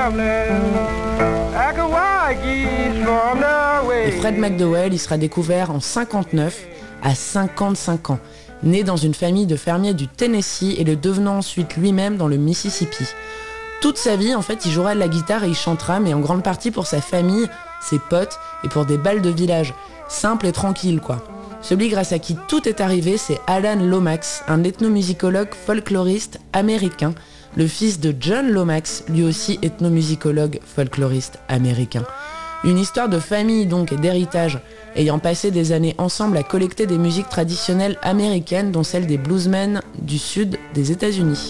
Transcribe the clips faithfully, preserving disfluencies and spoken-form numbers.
Et Fred McDowell, il sera découvert en cinquante-neuf, à cinquante-cinq ans, né dans une famille de fermiers du Tennessee et le devenant ensuite lui-même dans le Mississippi. Toute sa vie, en fait, il jouera de la guitare et il chantera, mais en grande partie pour sa famille, ses potes et pour des bals de village. Simple et tranquille, quoi. Celui grâce à qui tout est arrivé, c'est Alan Lomax, un ethnomusicologue folkloriste américain, le fils de John Lomax, lui aussi ethnomusicologue folkloriste américain. Une histoire de famille donc et d'héritage, ayant passé des années ensemble à collecter des musiques traditionnelles américaines, dont celle des bluesmen du sud des États-Unis.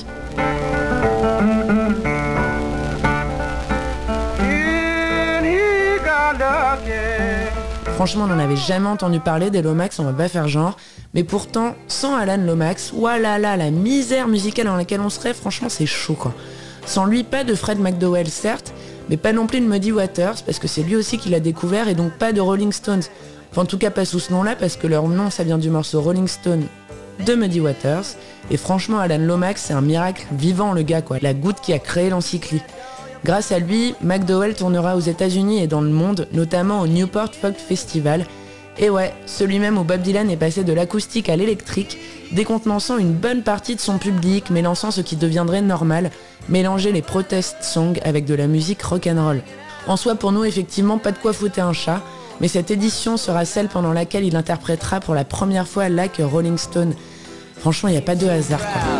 Franchement, on n'en avait jamais entendu parler des Lomax, on va pas faire genre. Mais pourtant, sans Alan Lomax, voilà là, la misère musicale dans laquelle on serait, franchement, c'est chaud quoi. Sans lui, pas de Fred McDowell, certes, mais pas non plus de Muddy Waters, parce que c'est lui aussi qui l'a découvert, et donc pas de Rolling Stones. Enfin, en tout cas, pas sous ce nom-là, parce que leur nom, ça vient du morceau Rolling Stone de Muddy Waters. Et franchement, Alan Lomax, c'est un miracle vivant, le gars, quoi. La goutte qui a créé l'encyclie. Grâce à lui, McDowell tournera aux États-Unis et dans le monde, notamment au Newport Folk Festival. Et ouais, celui même où Bob Dylan est passé de l'acoustique à l'électrique, décontenançant une bonne partie de son public, mélançant ce qui deviendrait normal, mélanger les protest songs avec de la musique rock'n'roll. En soi, pour nous, effectivement, pas de quoi fouetter un chat, mais cette édition sera celle pendant laquelle il interprétera pour la première fois Like a Rolling Stone. Franchement, il n'y a pas de hasard, quoi.